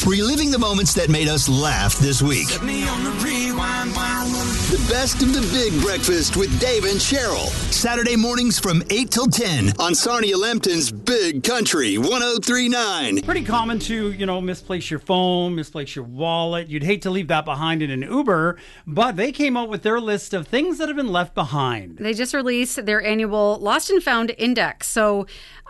reliving the moments that made us laugh this week. Set me on the rewind. The best of the Big Breakfast with Dave and Cheryl. Saturday mornings from 8 till 10 on Sarnia Lambton's Big Country 103.9. Pretty common to, misplace your phone, misplace your wallet. You'd hate to leave that behind in an Uber, but they came out with their list of things that have been left behind. They just released their annual Lost and Found Index. So,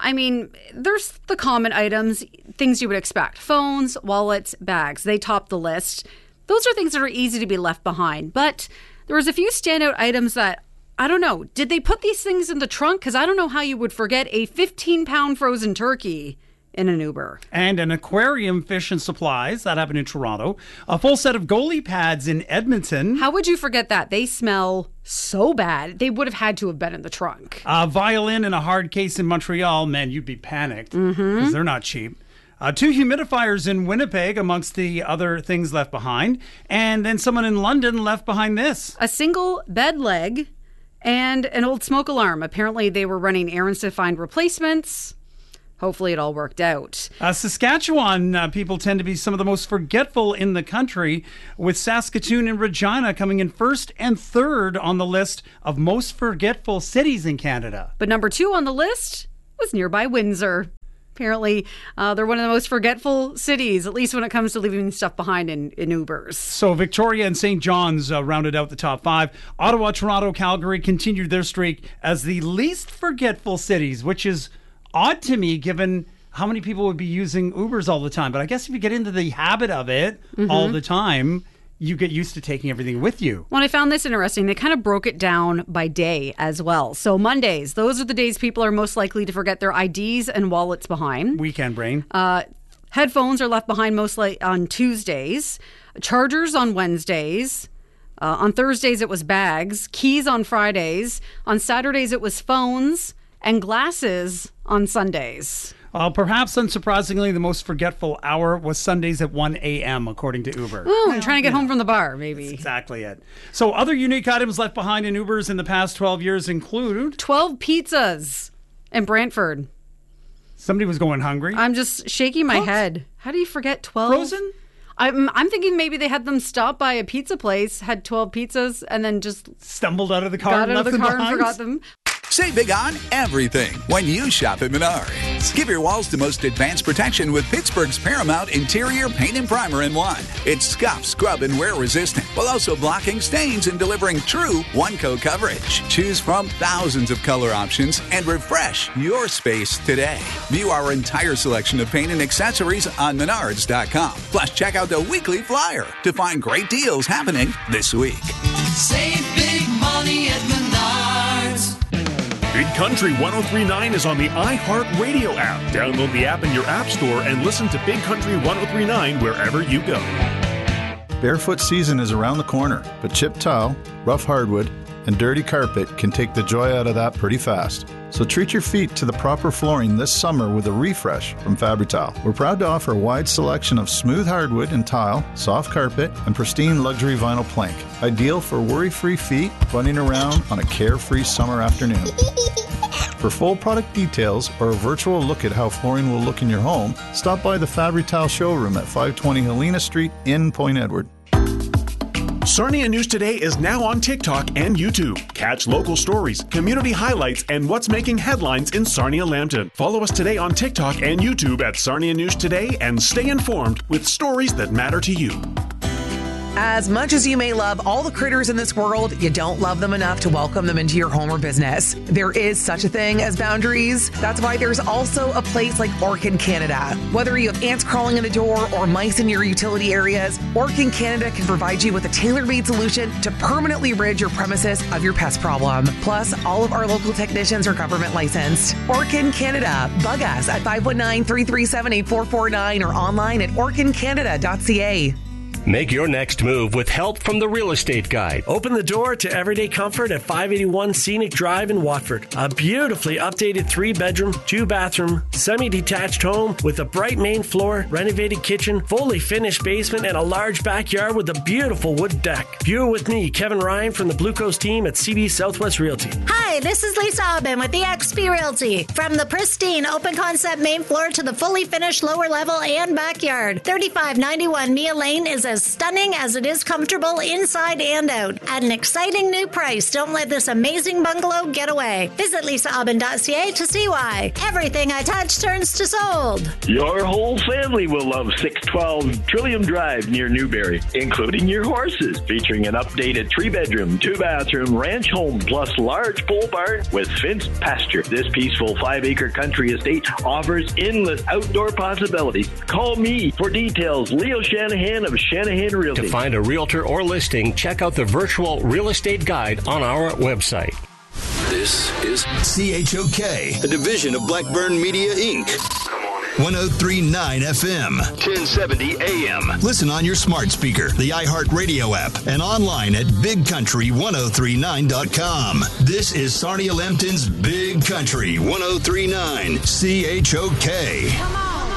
there's the common items, things you would expect. Phones, wallets, bags. They top the list. Those are things that are easy to be left behind. But there was a few standout items that, I don't know, did they put these things in the trunk? Because I don't know how you would forget a 15-pound frozen turkey in an Uber. And an aquarium, fish and supplies. That happened in Toronto. A full set of goalie pads in Edmonton. How would you forget that? They smell so bad. They would have had to have been in the trunk. A violin in a hard case in Montreal. Man, you'd be panicked because they're not cheap. 2 humidifiers in Winnipeg amongst the other things left behind. And then someone in London left behind this. A single bed leg and an old smoke alarm. Apparently they were running errands to find replacements. Hopefully it all worked out. Saskatchewan people tend to be some of the most forgetful in the country, with Saskatoon and Regina coming in first and third on the list of most forgetful cities in Canada. But number 2 on the list was nearby Windsor. Apparently, they're one of the most forgetful cities, at least when it comes to leaving stuff behind in Ubers. So Victoria and St. John's rounded out the top 5. Ottawa, Toronto, Calgary continued their streak as the least forgetful cities, which is odd to me given how many people would be using Ubers all the time. But I guess if you get into the habit of it all the time, you get used to taking everything with you. When I found this interesting, they kind of broke it down by day as well. So Mondays, those are the days people are most likely to forget their IDs and wallets behind. Weekend brain. Headphones are left behind mostly on Tuesdays. Chargers on Wednesdays. On Thursdays, it was bags. Keys on Fridays. On Saturdays, it was phones and glasses on Sundays. Perhaps unsurprisingly, the most forgetful hour was Sundays at 1 a.m., according to Uber. Oh, I'm trying to get home from the bar, maybe. That's exactly it. So other unique items left behind in Ubers in the past 12 years include 12 pizzas in Brantford. Somebody was going hungry. I'm just shaking my head. How do you forget 12? Frozen? I'm thinking maybe they had them stop by a pizza place, had 12 pizzas, and then just stumbled out of the car got and out left of the them car and behind. forgot them. Save big on everything when you shop at Menards. Give your walls the most advanced protection with Pittsburgh's Paramount Interior Paint and Primer in one. It's scuff, scrub, and wear resistant, while also blocking stains and delivering true one-coat coverage. Choose from thousands of color options and refresh your space today. View our entire selection of paint and accessories on Menards.com. Plus, check out the weekly flyer to find great deals happening this week. Save big money at Menards. Big Country 103.9 is on the iHeartRadio app. Download the app in your app store and listen to Big Country 103.9 wherever you go. Barefoot season is around the corner, but chipped tile, rough hardwood, and dirty carpet can take the joy out of that pretty fast. So treat your feet to the proper flooring this summer with a refresh from Fabri-Tile. We're proud to offer a wide selection of smooth hardwood and tile, soft carpet, and pristine luxury vinyl plank. Ideal for worry-free feet running around on a carefree summer afternoon. For full product details or a virtual look at how flooring will look in your home, stop by the Fabri-Tile showroom at 520 Helena Street in Point Edward. Sarnia News Today is now on TikTok and YouTube. Catch local stories, community highlights, and what's making headlines in Sarnia Lambton. Follow us today on TikTok and YouTube at Sarnia News Today and stay informed with stories that matter to you. As much as you may love all the critters in this world, you don't love them enough to welcome them into your home or business. There is such a thing as boundaries. That's why there's also a place like Orkin Canada. Whether you have ants crawling in the door or mice in your utility areas, Orkin Canada can provide you with a tailor-made solution to permanently rid your premises of your pest problem. Plus, all of our local technicians are government licensed. Orkin Canada. Bug us at 519-337-8449 or online at orkincanada.ca. Make your next move with help from the Real Estate Guide. Open the door to everyday comfort at 581 Scenic Drive in Watford. A beautifully updated 3-bedroom, 2-bathroom, semi-detached home with a bright main floor, renovated kitchen, fully finished basement, and a large backyard with a beautiful wood deck. View it with me, Kevin Ryan from the Blue Coast team at CB Southwest Realty. Hi, this is Lisa Aubin with the XP Realty. From the pristine open concept main floor to the fully finished lower level and backyard, 3591 Mia Lane is as stunning as it is comfortable inside and out. At an exciting new price, don't let this amazing bungalow get away. Visit lisaaubin.ca to see why. Everything I touch turns to sold. Your whole family will love 612 Trillium Drive near Newberry, including your horses, featuring an updated 3-bedroom, 2-bathroom ranch home plus large pole barn with fenced pasture. This peaceful 5-acre country estate offers endless outdoor possibilities. Call me for details. Leo Shanahan of Shanahan Realty. To find a realtor or listing, check out the virtual real estate guide on our website. This is CHOK, a division of Blackburn Media, Inc. 103.9 FM, 1070 AM. Listen on your smart speaker, the iHeartRadio app, and online at bigcountry1039.com. This is Sarnia Lambton's Big Country 103.9 CHOK. Come on.